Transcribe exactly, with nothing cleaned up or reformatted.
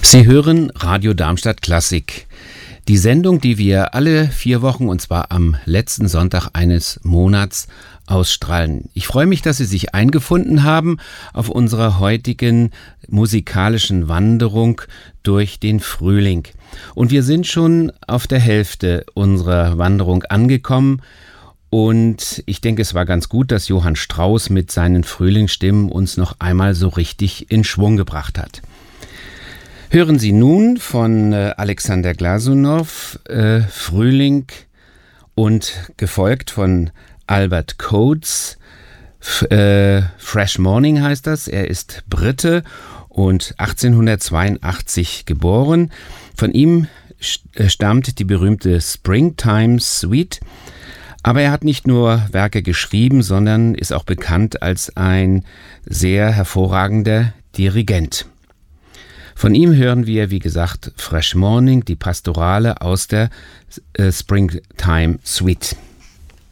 Sie hören Radio Darmstadt Klassik. Die Sendung, die wir alle vier Wochen, und zwar am letzten Sonntag eines Monats, ausstrahlen. Ich freue mich, dass Sie sich eingefunden haben auf unserer heutigen musikalischen Wanderung durch den Frühling. Und wir sind schon auf der Hälfte unserer Wanderung angekommen. Und ich denke, es war ganz gut, dass Johann Strauss mit seinen Frühlingsstimmen uns noch einmal so richtig in Schwung gebracht hat. Hören Sie nun von äh, Alexander Glasunow äh, Frühling und gefolgt von Albert Coates. F- äh, Fresh Morning heißt das. Er ist Brite und achtzehnhundertzweiundachtzig geboren. Von ihm st- stammt die berühmte Springtime Suite. Aber er hat nicht nur Werke geschrieben, sondern ist auch bekannt als ein sehr hervorragender Dirigent. Von ihm hören wir, wie gesagt, Fresh Morning, die Pastorale aus der äh, Springtime Suite.